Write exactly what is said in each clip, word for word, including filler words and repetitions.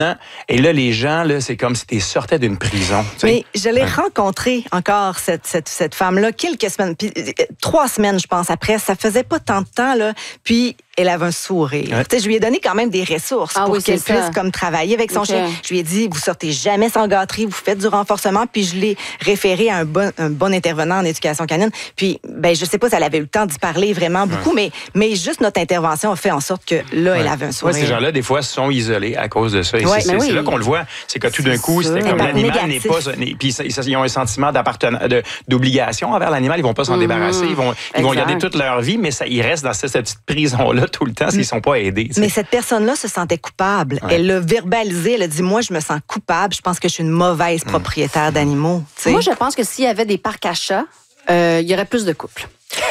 Et là, les gens, là, c'est comme si tu sortais d'une prison. T'sais. Mais je l'ai ouais. rencontrée encore, cette, cette, cette femme-là, quelques semaines, puis trois semaines, je pense, après. Ça faisait pas tant de temps, là. Puis, elle avait un sourire. Ouais. Je lui ai donné quand même des ressources ah, pour oui, qu'elle puisse ça. comme travailler avec son okay. chien. Je lui ai dit, vous sortez jamais sans gâterie, vous faites du renforcement. Puis je l'ai référé à un bon, un bon intervenant en éducation canine. Puis, ben, je sais pas si elle avait eu le temps d'y parler vraiment beaucoup, ouais. mais, mais juste notre intervention a fait en sorte que là, ouais. elle avait un sourire. Ouais, ces gens-là, des fois, sont isolés à cause de ça. Et ouais, c'est, oui. c'est là qu'on le voit. C'est que tout d'un coup, c'était comme l'animal n'est pas... Puis ils ont un sentiment d'appartenance, de, d'obligation envers l'animal. Ils vont pas s'en mmh. débarrasser. Ils vont, ils vont garder toute leur vie, mais ça, ils restent dans cette, cette petite prison-là tout le temps s'ils ne sont pas aidés. T'sais. Mais cette personne-là se sentait coupable. Ouais. Elle l'a verbalisé. Elle a dit, moi, je me sens coupable. Je pense que je suis une mauvaise propriétaire mmh. d'animaux. T'sais. Moi, je pense que s'il y avait des parcs à chats, euh, il y aurait plus de couples.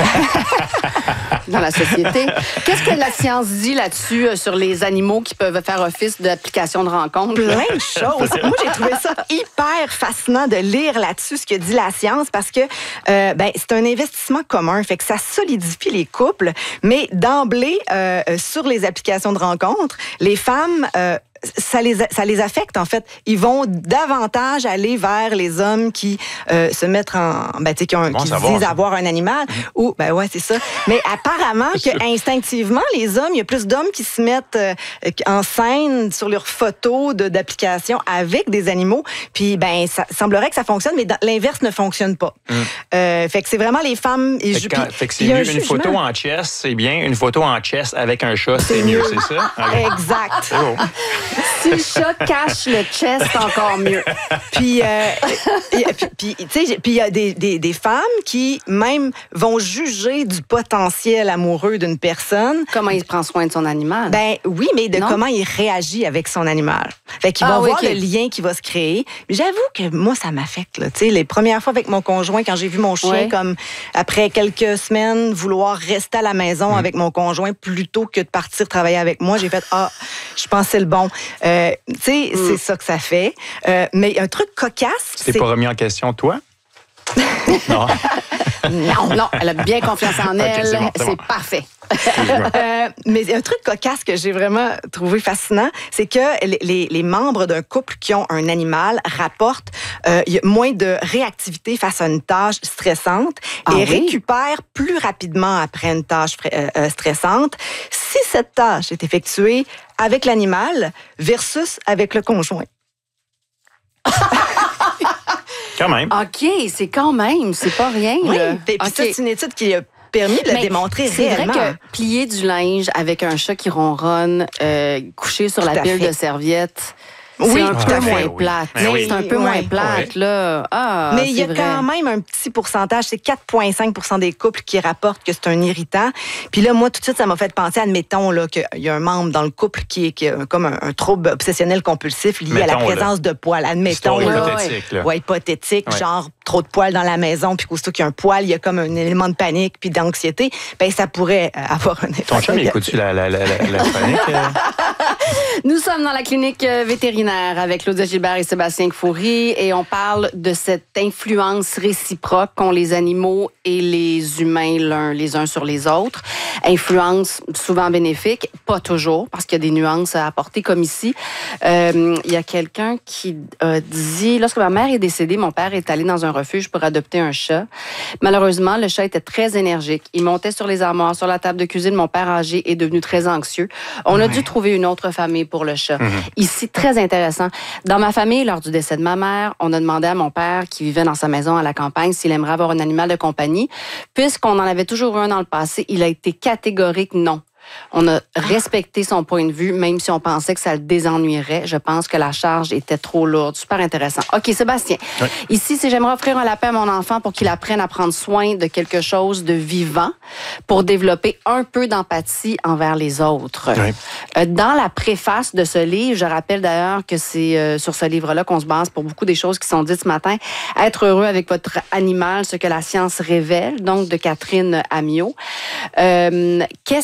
Dans la société. Qu'est-ce que la science dit là-dessus euh, sur les animaux qui peuvent faire office d'application de rencontre? Plein de choses. Moi, j'ai trouvé ça hyper fascinant de lire là-dessus ce que dit la science parce que euh, ben, c'est un investissement commun, fait que ça solidifie les couples, mais d'emblée, euh, sur les applications de rencontre, les femmes... Euh, Ça les, ça les affecte, en fait. Ils vont davantage aller vers les hommes qui euh, se mettent en... Ben, tu sais, qui, ont, bon qui savoir, disent ça. avoir un animal. Mmh. Ou, ben ouais, c'est ça. Mais apparemment que instinctivement, les hommes, il y a plus d'hommes qui se mettent euh, en scène sur leurs photos de, d'application avec des animaux. Puis, ben, ça semblerait que ça fonctionne, mais dans, l'inverse ne fonctionne pas. Mmh. Euh, fait que c'est vraiment les femmes... Et fait, je, quand, puis, fait que c'est mieux une photo en chess, c'est bien. Une photo en chess avec un chat, c'est, c'est mieux, c'est ça? Okay. Exact. C'est bon. Si le chat cache le chest, c'est encore mieux. Puis, euh, puis, tu sais, puis il y a des, des, des femmes qui même vont juger du potentiel amoureux d'une personne. Comment il prend soin de son animal. Ben oui, mais de non? comment il réagit avec son animal. Fait qu'ils ah, vont oui, voir okay. le lien qui va se créer. J'avoue que moi, ça m'affecte. Là. Tu sais, les premières fois avec mon conjoint, quand j'ai vu mon chien, ouais. comme après quelques semaines, vouloir rester à la maison mmh. avec mon conjoint plutôt que de partir travailler avec moi, j'ai fait ah, je pensais le bon. Euh, tu sais, mm. c'est ça que ça fait. Euh, mais un truc cocasse... Tu t'es pas remis en question, toi? non. non, non, elle a bien confiance en elle. Okay, c'est bon, c'est, c'est bon. Parfait. euh, mais un truc cocasse que j'ai vraiment trouvé fascinant, c'est que les, les, les membres d'un couple qui ont un animal rapportent euh, moins de réactivité face à une tâche stressante ah, et oui? récupèrent plus rapidement après une tâche euh, stressante si cette tâche est effectuée avec l'animal versus avec le conjoint. Quand même. OK, c'est quand même, c'est pas rien. Oui, là. puis okay. ça, c'est une étude qui a permis de le démontrer c'est réellement. C'est vrai que plier du linge avec un chat qui ronronne, euh, coucher sur tout la pile fait. de serviettes... C'est oui, un peu ah, moins oui. plate. Oui. Oui. C'est un peu oui. moins plate, oui. là. Ah, mais il y a vrai. quand même un petit pourcentage, c'est quatre virgule cinq pour cent des couples qui rapportent que c'est un irritant. Puis là, moi, tout de suite, ça m'a fait penser, admettons, là, qu'il y a un membre dans le couple qui est, qui a comme un, un trouble obsessionnel compulsif lié mettons, à la présence là. de poils. Admettons. Là, hypothétique. Là. Ouais, hypothétique, ouais. genre trop de poils dans la maison, puis qu'aussitôt qu'il y a un poil, il y a comme un élément de panique puis d'anxiété. Ben ça pourrait avoir un effet. Ton chum, il écoute-tu la, la, la, la, la panique? Nous sommes dans la clinique vétérinaire avec Claudia Gilbert et Sébastien Kfouri et on parle de cette influence réciproque qu'ont les animaux et les humains l'un les uns sur les autres. Influence souvent bénéfique, pas toujours, parce qu'il y a des nuances à apporter comme ici. Euh, il y a quelqu'un qui a dit, lorsque ma mère est décédée, mon père est allé dans un refuge pour adopter un chat. Malheureusement, le chat était très énergique. Il montait sur les armoires, sur la table de cuisine. Mon père âgé est devenu très anxieux. On ouais. a dû trouver une autre famille pour le chat. Mm-hmm. Ici, très intéressant. Dans ma famille, lors du décès de ma mère, on a demandé à mon père, qui vivait dans sa maison à la campagne, s'il aimerait avoir un animal de compagnie. Puisqu'on en avait toujours eu un dans le passé, il a été catégorique non. On a respecté son point de vue, même si on pensait que ça le désennuierait. Je pense que la charge était trop lourde. Super intéressant. OK, Sébastien. Oui. Ici, si j'aimerais offrir un lapin à mon enfant pour qu'il apprenne à prendre soin de quelque chose de vivant, pour développer un peu d'empathie envers les autres. Oui. Dans la préface de ce livre, je rappelle d'ailleurs que c'est sur ce livre-là qu'on se base pour beaucoup des choses qui sont dites ce matin. Être heureux avec votre animal, ce que la science révèle, donc de Catherine Amiot. Euh, qu'est-ce que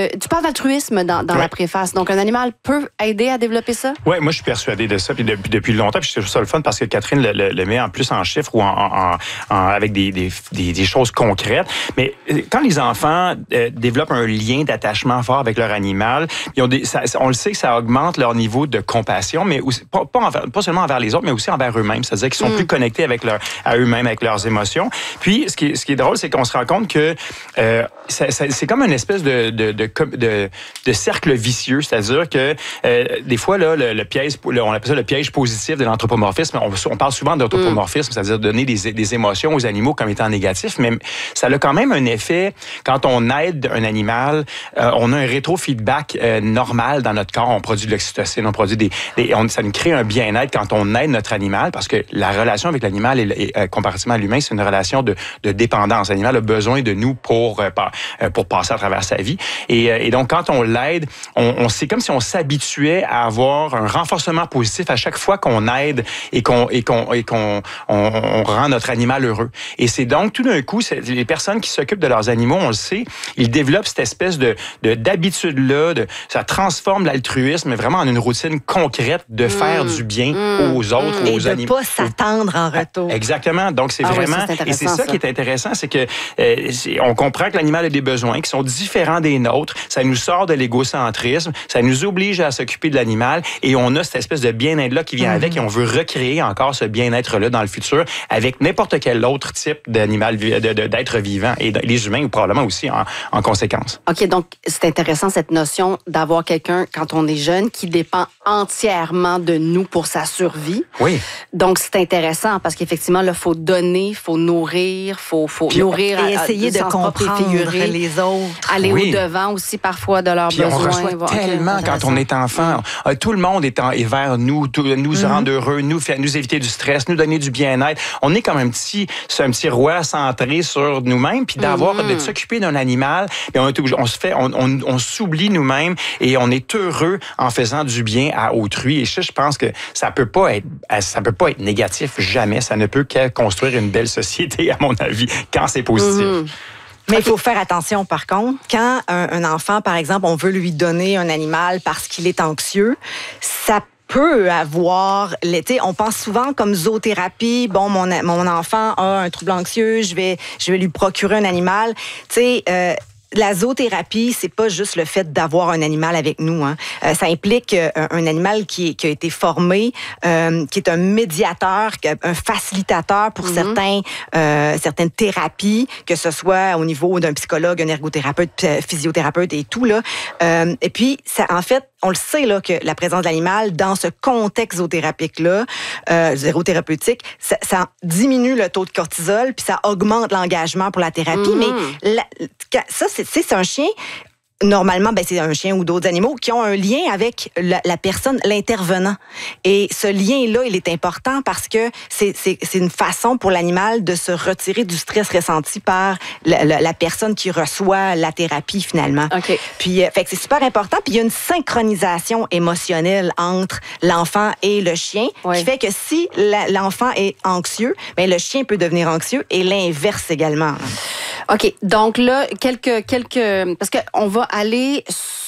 que tu parles d'altruisme dans, dans ouais. la préface. Donc, un animal peut aider à développer ça? Oui, moi, je suis persuadé de ça puis depuis, depuis longtemps. Puis je trouve ça le fun parce que Catherine le, le, le met en plus en chiffres ou en, en, en, avec des, des, des, des choses concrètes. Mais quand les enfants euh, développent un lien d'attachement fort avec leur animal, ils ont des, ça, on le sait que ça augmente leur niveau de compassion, mais aussi, pas, pas, envers, pas seulement envers les autres, mais aussi envers eux-mêmes. C'est-à-dire qu'ils sont mm. plus connectés avec leur, à eux-mêmes, avec leurs émotions. Puis, ce qui, ce qui est drôle, c'est qu'on se rend compte que euh, ça, ça, c'est comme une espèce de, de, de, de, de cercle vicieux. C'est-à-dire que euh, des fois, là, le, le piège, le, on appelle ça le piège positif de l'anthropomorphisme. On, on parle souvent d'anthropomorphisme, mm. c'est-à-dire donner des, des émotions aux animaux comme étant négatifs, mais ça a quand même un effet, quand on aide un animal, euh, on a un rétro-feedback euh, normal dans notre corps. On produit de l'oxytocine, on produit des... des on, ça nous crée un bien-être quand on aide notre animal, parce que la relation avec l'animal, est, est, euh, comparativement à l'humain, c'est une relation de, de dépendance. L'animal a besoin de nous pour, euh, pour passer à travers sa vie. Et, euh, et donc, quand on l'aide, on, on, c'est comme si on s'habituait à avoir un renforcement positif à chaque fois qu'on aide et qu'on, et qu'on, et qu'on on, on rend notre animal heureux. Et c'est donc, tout d'un coup, c'est, les personnes qui s'occupent de leurs animaux, on le sait, ils développent cette espèce de, de, d'habitude-là, de, ça transforme l'altruisme vraiment en une routine concrète de faire mmh. du bien mmh. aux autres, mmh. aux animaux. Et de pas s'attendre en retour. Exactement. Donc, c'est ah vraiment... Oui, c'est et c'est ça, ça qui est intéressant, c'est que euh, c'est, on comprend que l'animal a des besoins qui sont différents des nôtres. Ça nous sort de l'égocentrisme, ça nous oblige à s'occuper de l'animal et on a cette espèce de bien-être-là qui vient mmh. avec et on veut recréer encore ce bien-être-là dans le futur avec n'importe quel autre type d'animal, de, de, d'être vivant et les humains ou probablement aussi en, en conséquence. OK, donc c'est intéressant cette notion d'avoir quelqu'un, quand on est jeune, qui dépend entièrement de nous pour sa survie. Oui. Donc c'est intéressant parce qu'effectivement, il faut donner, il faut nourrir, il faut, faut puis, nourrir... Et à, essayer de comprendre figurer, les autres. Aller oui. au-devant aussi parfois de leurs puis besoins. On reçoit bon, tellement okay, quand on est enfant. Mm. Tout le monde est, en, est vers nous, tout, nous mm-hmm. rendre heureux, nous, faire, nous éviter du stress, nous donner du bien-être. On est comme un petit, un petit roi centré sur nous-mêmes, puis d'avoir, mm-hmm. de s'occuper d'un animal, puis on, est obligé, on se fait, on, on, on s'oublie nous-mêmes et on est heureux en faisant du bien à autrui. Et ça, je pense que ça peut pas être, ça peut pas être négatif jamais. Ça ne peut que construire une belle société, à mon avis, quand c'est positif. Mm-hmm. Mais il faut faire attention, par contre, quand un, un enfant, par exemple, on veut lui donner un animal parce qu'il est anxieux, ça peut avoir, l'été, on pense souvent comme zoothérapie, bon, mon, mon enfant a un trouble anxieux, je vais, je vais lui procurer un animal. Tu sais, euh, la zoothérapie, c'est pas juste le fait d'avoir un animal avec nous. Hein. Euh, ça implique euh, un animal qui, qui a été formé, euh, qui est un médiateur, un facilitateur pour mm-hmm. certains, euh, certaines thérapies, que ce soit au niveau d'un psychologue, un ergothérapeute, physiothérapeute et tout là. Euh, et puis, ça, en fait, on le sait là que la présence de l'animal dans ce contexte zoothérapique-là, euh, zérothérapeutique, ça, ça diminue le taux de cortisol puis ça augmente l'engagement pour la thérapie. Mm-hmm. Mais la, ça, c'est, c'est un chien. Normalement, ben, c'est un chien ou d'autres animaux qui ont un lien avec la, la personne, l'intervenant. Et ce lien-là, il est important parce que c'est, c'est, c'est une façon pour l'animal de se retirer du stress ressenti par la, la, la personne qui reçoit la thérapie, finalement. Okay. Puis, euh, fait que c'est super important. Puis, il y a une synchronisation émotionnelle entre l'enfant et le chien oui. qui fait que si la, l'enfant est anxieux, ben, le chien peut devenir anxieux et l'inverse également. OK. Donc là, quelques... quelques parce qu'on va aller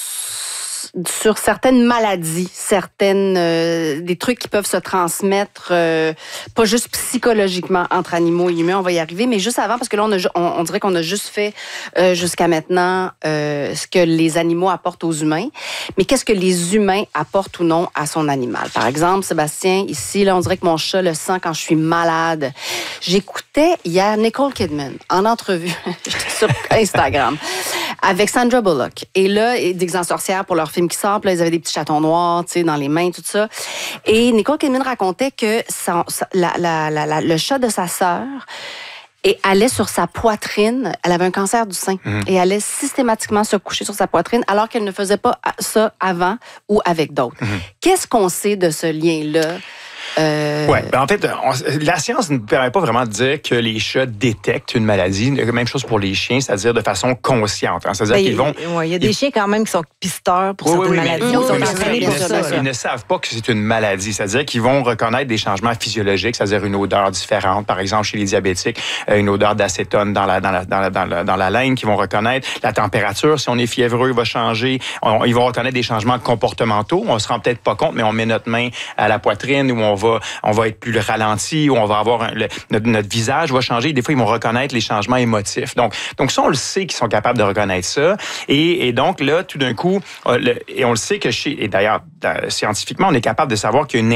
sur certaines maladies, certaines euh, des trucs qui peuvent se transmettre, euh, pas juste psychologiquement entre animaux et humains, on va y arriver, mais juste avant, parce que là, on, a, on, on dirait qu'on a juste fait euh, jusqu'à maintenant euh, ce que les animaux apportent aux humains, mais qu'est-ce que les humains apportent ou non à son animal? Par exemple, Sébastien, ici, là, on dirait que mon chat le sent quand je suis malade. J'écoutais hier Nicole Kidman en entrevue sur Instagram avec Sandra Bullock. Et là, des en sorcières pour leur film qui sort, puis là, ils avaient des petits chatons noirs, tu sais, dans les mains, tout ça. Et Nicole Kidman racontait que son, la, la, la, la, le chat de sa sœur et allait sur sa poitrine. Elle avait un cancer du sein mmh. et allait systématiquement se coucher sur sa poitrine alors qu'elle ne faisait pas ça avant ou avec d'autres. Mmh. Qu'est-ce qu'on sait de ce lien-là? Euh... Oui, ben en fait, on, la science ne permet pas vraiment de dire que les chats détectent une maladie. Même chose pour les chiens, c'est-à-dire de façon consciente. Hein, c'est-à-dire ben, qu'ils vont... Il ouais, y a des ils... chiens quand même qui sont pisteurs pour oui, certaines oui, maladies. Mais, ils, oui, sont mais, pour ils, ça, ne, ils ne savent pas que c'est une maladie. C'est-à-dire qu'ils vont reconnaître des changements physiologiques, c'est-à-dire une odeur différente. Par exemple, chez les diabétiques, une odeur d'acétone dans la, dans la, dans la, dans la, dans la laine qu'ils vont reconnaître. La température, si on est fiévreux, va changer. On, ils vont reconnaître des changements comportementaux. On se rend peut-être pas compte, mais on met notre main à la poitrine où on va, on va être plus ralenti, où on va avoir un, le, notre, notre visage va changer. Des fois, ils vont reconnaître les changements émotifs. Donc, donc ça, on le sait qu'ils sont capables de reconnaître ça. Et, et donc, là, tout d'un coup, le, et on le sait que chez... Et d'ailleurs, scientifiquement, on est capable de savoir qu'il y a une